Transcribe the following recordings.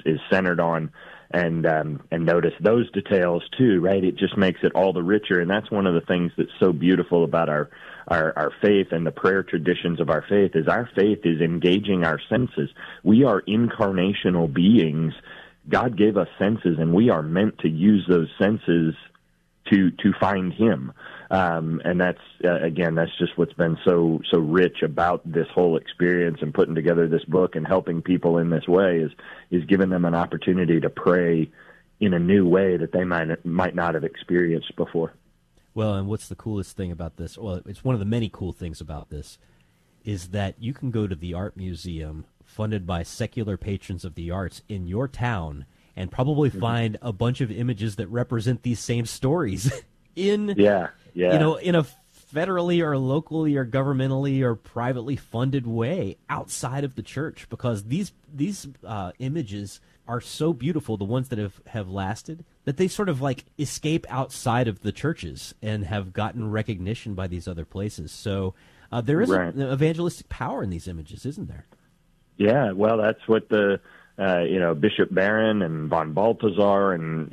is centered on, and notice those details too, right? It just makes it all the richer, and that's one of the things that's so beautiful about our faith and the prayer traditions of our faith is our faith is engaging our senses. We are incarnational beings. God gave us senses, and we are meant to use those senses to find Him. And that's again, that's just what's been so rich about this whole experience and putting together this book and helping people in this way is giving them an opportunity to pray in a new way that they might not have experienced before. Well, and what's the coolest thing about this? Well, it's one of the many cool things about this is that you can go to the art museum funded by secular patrons of the arts in your town and probably find a bunch of images that represent these same stories in in a federally or locally or governmentally or privately funded way outside of the church, because these images are so beautiful, the ones that have lasted, that they sort of like escape outside of the churches and have gotten recognition by these other places. So there is an evangelistic power in these images, isn't there? Yeah, well, that's what the Bishop Barron and von Balthasar and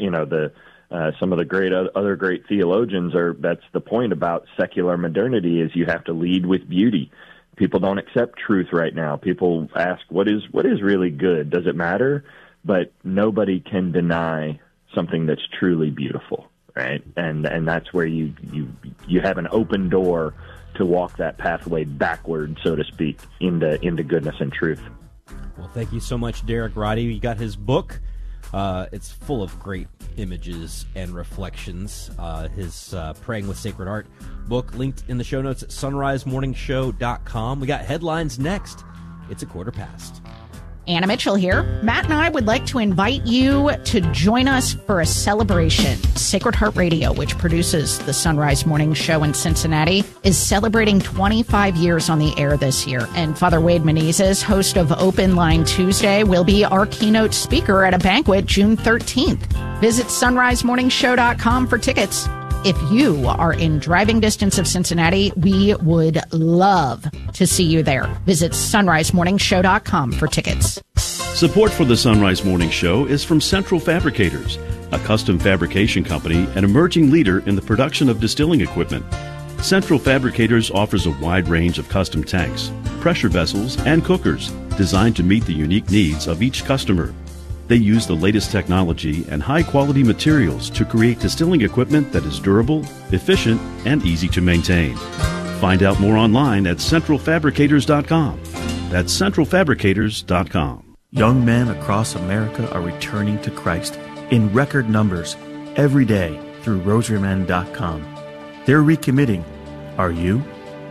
some of the other great theologians that's the point about secular modernity, is you have to lead with beauty. People don't accept truth right now. People ask, what is really good? Does it matter? But nobody can deny something that's truly beautiful, right? And that's where you have an open door to walk that pathway backward, so to speak, into goodness and truth. Well, thank you so much, Derek Roddy. You got his book. It's full of great images and reflections. His Praying with Sacred Art book, linked in the show notes at sunrisemorningshow.com. We got headlines next. It's 1:15. Anna Mitchell here. Matt and I would like to invite you to join us for a celebration. Sacred Heart Radio, which produces the Sunrise Morning Show in Cincinnati, is celebrating 25 years on the air this year. And Father Wade Menezes, host of Open Line Tuesday, will be our keynote speaker at a banquet June 13th. Visit sunrisemorningshow.com for tickets. If you are in driving distance of Cincinnati, we would love to see you there. Visit sunrisemorningshow.com for tickets. Support for the Sunrise Morning Show is from Central Fabricators, a custom fabrication company and emerging leader in the production of distilling equipment. Central Fabricators offers a wide range of custom tanks, pressure vessels, and cookers designed to meet the unique needs of each customer. They use the latest technology and high-quality materials to create distilling equipment that is durable, efficient, and easy to maintain. Find out more online at centralfabricators.com. That's centralfabricators.com. Young men across America are returning to Christ in record numbers every day through rosarymen.com. They're recommitting. Are you?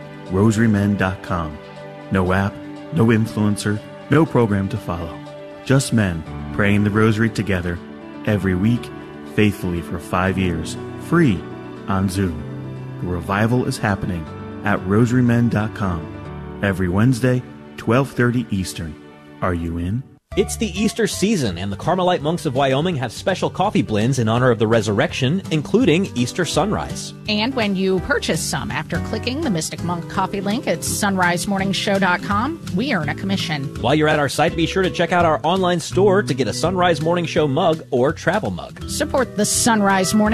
rosarymen.com. No app, no influencer, no program to follow. Just men praying the rosary together every week, faithfully for 5 years, free on Zoom. The revival is happening at rosarymen.com every Wednesday, 12:30 Eastern. Are you in? It's the Easter season, and the Carmelite monks of Wyoming have special coffee blends in honor of the resurrection, including Easter Sunrise. And when you purchase some after clicking the Mystic Monk coffee link at sunrisemorningshow.com, we earn a commission. While you're at our site, be sure to check out our online store to get a Sunrise Morning Show mug or travel mug. Support the Sunrise Morning